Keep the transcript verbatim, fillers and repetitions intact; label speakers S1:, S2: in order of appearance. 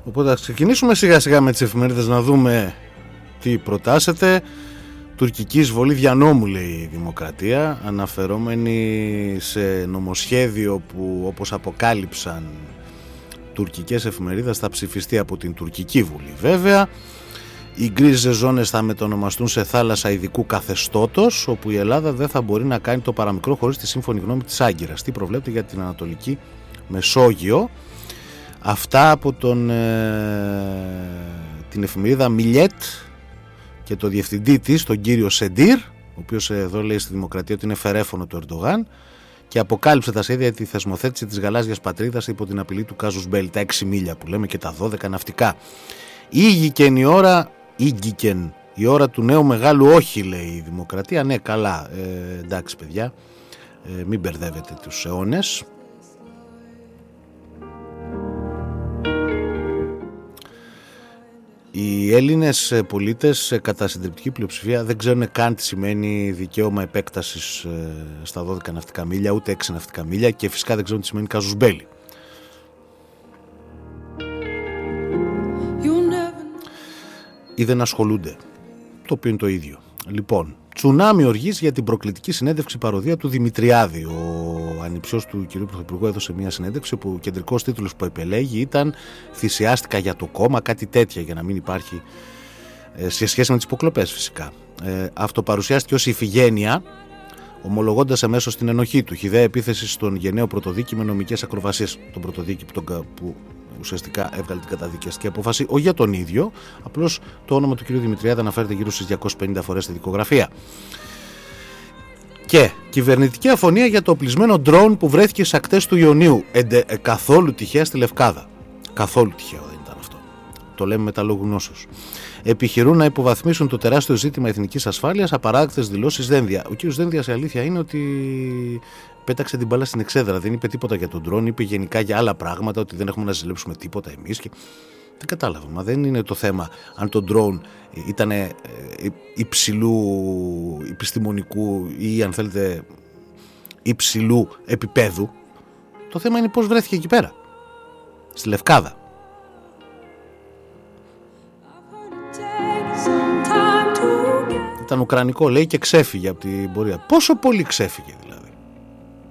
S1: Οπότε θα ξεκινήσουμε σιγά σιγά με τις εφημερίδες να δούμε τι προτάσετε. Τουρκική εισβολή δια νόμου, λέει η Δημοκρατία, αναφερόμενη σε νομοσχέδιο που, όπως αποκάλυψαν τουρκικές εφημερίδες, θα ψηφιστεί από την τουρκική Βουλή βέβαια. Οι γκρίζες ζώνες θα μετονομαστούν σε θάλασσα ειδικού καθεστώτος, όπου η Ελλάδα δεν θα μπορεί να κάνει το παραμικρό χωρίς τη σύμφωνη γνώμη της Άγκυρας. Τι προβλέπεται για την Ανατολική Μεσόγειο. Αυτά από τον, ε, την εφημερίδα Μιλιέτ και το διευθυντή της, τον κύριο Σεντήρ, ο οποίος εδώ λέει στη Δημοκρατία ότι είναι φερέφωνο του Ερντογάν και αποκάλυψε τα σχέδια για τη θεσμοθέτηση της γαλάζιας πατρίδας υπό την απειλή του κάζους μπέλι, τα έξι μίλια που λέμε και τα δώδεκα ναυτικά. Ήγηκε η ώρα, ήγηκε η ώρα του νέου μεγάλου όχι, λέει η Δημοκρατία. Ναι, καλά, ε, εντάξει παιδιά, ε, μην μπερδεύετε τους αιώνες. Οι Έλληνες πολίτες κατά συντριπτική πλειοψηφία δεν ξέρουν καν τι σημαίνει δικαίωμα επέκτασης στα δώδεκα ναυτικά μίλια, ούτε έξι ναυτικά μίλια, και φυσικά δεν ξέρουν τι σημαίνει κάζους μπέλι. Ή δεν ασχολούνται, το οποίο είναι το ίδιο. Λοιπόν, τσουνάμι οργής για την προκλητική συνέντευξη παροδία του Δημητριάδη. Ο ανιψιός του κ. Πρωθυπουργού έδωσε μια συνέντευξη που ο κεντρικός τίτλος που επελέγει ήταν «Θυσιάστηκα για το κόμμα», κάτι τέτοια, για να μην υπάρχει ε, σε σχέση με τις υποκλοπές φυσικά. Ε, αυτοπαρουσιάστηκε ως Ιφηγένεια, ομολογώντας αμέσως την ενοχή του. Χυδαία επίθεση στον γενναίο πρωτοδίκη με νομικές ακροβασίες. Τον πρωτοδίκη που, τον, που ουσιαστικά έβγαλε την καταδικαστική απόφαση, όχι για τον ίδιο, απλώς το όνομα του κ. Δημητριάδη αναφέρεται γύρω στις διακόσιες πενήντα φορές στη δικογραφία. Και κυβερνητική αφωνία για το οπλισμένο ντρόουν που βρέθηκε στις ακτές του Ιωνίου. Εντε, ε, καθόλου τυχαία στη Λευκάδα. Καθόλου τυχαίο δεν ήταν αυτό. Το λέμε με τα λόγου γνώσεως. Επιχειρούν να υποβαθμίσουν το τεράστιο ζήτημα εθνικής ασφάλειας, απαράδεκτες δηλώσεις Δένδια. Ο κ. Δένδιας, η αλήθεια είναι ότι πέταξε την μπάλα στην εξέδρα. Δεν είπε τίποτα για τον ντρόουν, είπε γενικά για άλλα πράγματα, ότι δεν έχουμε να ζηλέψουμε τίποτα εμείς. Και... δεν κατάλαβα. Μα δεν είναι το θέμα αν το ντρόουν ήταν υψηλού επιστημονικού ή, αν θέλετε, υψηλού επίπεδου. Το θέμα είναι πώς βρέθηκε εκεί πέρα, στη Λευκάδα. Ήταν ουκρανικό, λέει, και ξέφυγε από την πορεία. Πόσο πολύ ξέφυγε δηλαδή.